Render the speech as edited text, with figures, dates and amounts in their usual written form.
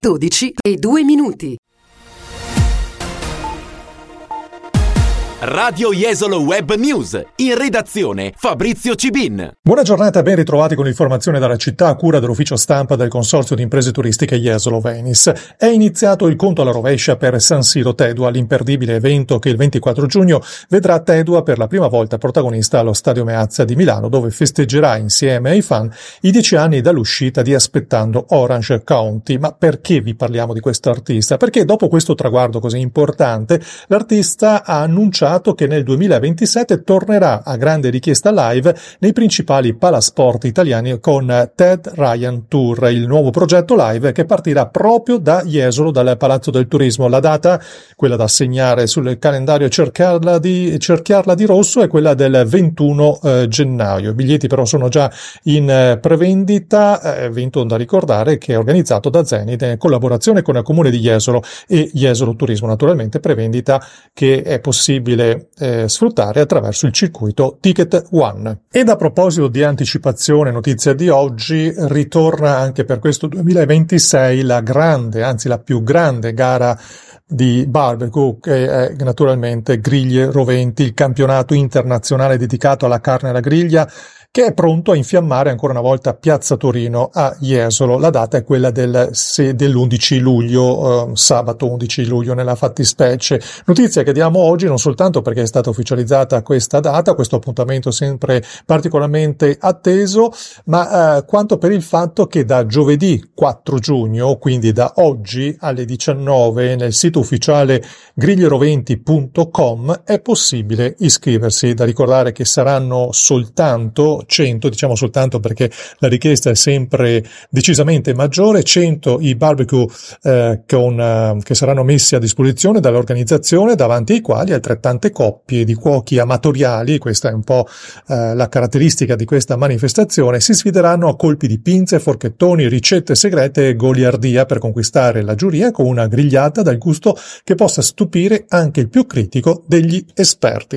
12:02. Radio Jesolo Web News, in redazione Fabrizio Cibin. Buona giornata, ben ritrovati con l'informazione dalla città a cura dell'ufficio stampa del Consorzio di Imprese Turistiche Jesolo Venice. È iniziato il conto alla rovescia per San Siro Tedua, l'imperdibile evento che il 24 giugno vedrà Tedua per la prima volta protagonista allo Stadio Meazza di Milano, dove festeggerà insieme ai fan i 10 anni dall'uscita di Aspettando Orange County. Ma perché vi parliamo di questo artista? Perché dopo questo traguardo così importante, l'artista ha annunciato che nel 2027 tornerà a grande richiesta live nei principali palasport italiani con Ted Ryan Tour, il nuovo progetto live che partirà proprio da Jesolo, dal Palazzo del Turismo. La data, quella da segnare sul calendario e cerchiarla di rosso, è quella del 21 gennaio. I biglietti però sono già in prevendita, evento da ricordare che è organizzato da Zenit in collaborazione con il Comune di Jesolo e Jesolo Turismo. Naturalmente prevendita che è possibile sfruttare attraverso il circuito Ticket One. Ed a proposito di anticipazione, notizia di oggi, ritorna anche per questo 2026 la più grande gara di barbecue, che è naturalmente Griglie Roventi, il campionato internazionale dedicato alla carne alla griglia, che è pronto a infiammare ancora una volta Piazza Torino a Jesolo. La data è quella dell'11 luglio, sabato 11 luglio nella fattispecie. Notizia che diamo oggi non soltanto perché è stata ufficializzata questa data, questo appuntamento sempre particolarmente atteso, ma quanto per il fatto che da giovedì 4 giugno, quindi da oggi alle 19, nel sito ufficiale griglieroventi.com è possibile iscriversi. Da ricordare che saranno soltanto 100, diciamo soltanto perché la richiesta è sempre decisamente maggiore, 100 i barbecue che saranno messi a disposizione dall'organizzazione, davanti ai quali altrettante coppie di cuochi amatoriali, questa è un po' la caratteristica di questa manifestazione, si sfideranno a colpi di pinze, forchettoni, ricette segrete e goliardia per conquistare la giuria con una grigliata dal gusto che possa stupire anche il più critico degli esperti.